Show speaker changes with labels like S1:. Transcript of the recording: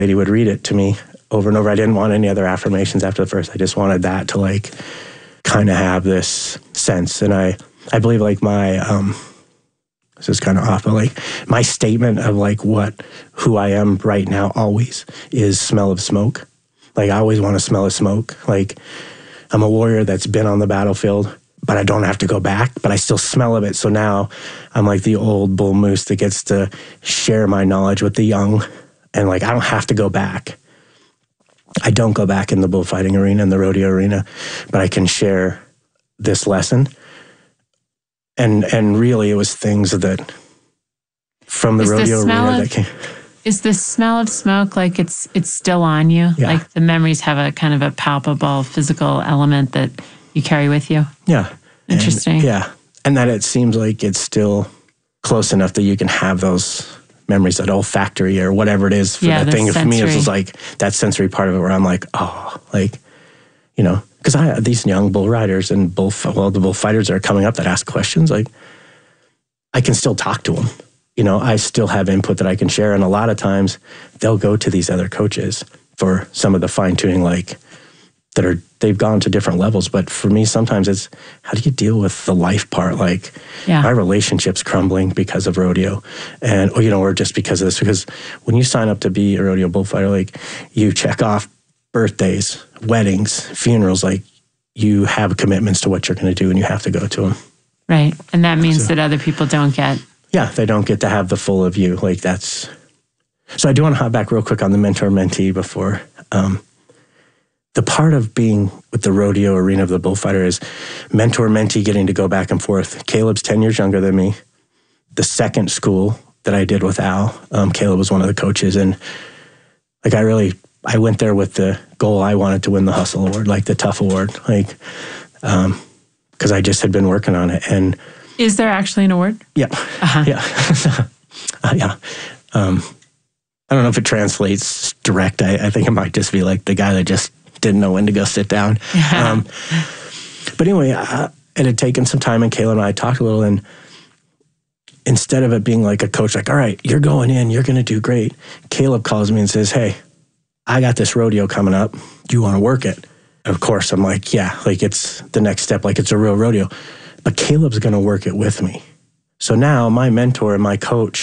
S1: he would read it to me over and over. I didn't want any other affirmations after the first. I just wanted that to like kind of have this sense. And I believe like my, this is kind of off, but like my statement of like who I am right now always is smell of smoke. Like I always want to smell of smoke. Like I'm a warrior that's been on the battlefield, but I don't have to go back, but I still smell of it. So now I'm like the old bull moose that gets to share my knowledge with the young. And like, I don't have to go back. I don't go back in the bullfighting arena and the rodeo arena, but I can share this lesson. And really it was things that from the rodeo arena that came.
S2: Is the smell of smoke like it's still on you?
S1: Yeah.
S2: Like the memories have a kind of a palpable physical element that you carry with you?
S1: Yeah.
S2: Interesting.
S1: And that it seems like it's still close enough that you can have those memories, that olfactory or whatever it is for that thing. For me, it was like that sensory part of it where I'm like, oh, like, you know, because these young bull riders and the bullfighters that are coming up that ask questions, like I can still talk to them. You know, I still have input that I can share. And a lot of times they'll go to these other coaches for some of the fine tuning, like they've gone to different levels. But for me, sometimes it's how do you deal with the life part? Like my relationship's crumbling because of rodeo or just because of this, because when you sign up to be a rodeo bullfighter, like you check off birthdays, weddings, funerals, like you have commitments to what you're going to do and you have to go to them.
S2: Right. And that means that other people don't get.
S1: Yeah. They don't get to have the full of you. Like that's, so I do want to hop back real quick on the mentor-mentee before, the part of being with the rodeo arena of the bullfighter is mentor-mentee getting to go back and forth. Caleb's 10 years younger than me. The second school that I did with Al, Caleb was one of the coaches. And like I went there with the goal I wanted to win the Hustle Award, like the Tough Award, like, because I just had been working on it. And
S2: is there actually an award?
S1: Yeah. Uh-huh. Yeah. Yeah. I don't know if it translates direct. I think it might just be like the guy that just didn't know when to go sit down. Yeah. But anyway, it had taken some time, and Caleb and I talked a little, and instead of it being like a coach, like, all right, you're going in, you're going to do great. Caleb calls me and says, hey, I got this rodeo coming up. Do you want to work it? And of course, I'm like, yeah, like it's the next step, like it's a real rodeo. But Caleb's going to work it with me. So now my mentor and my coach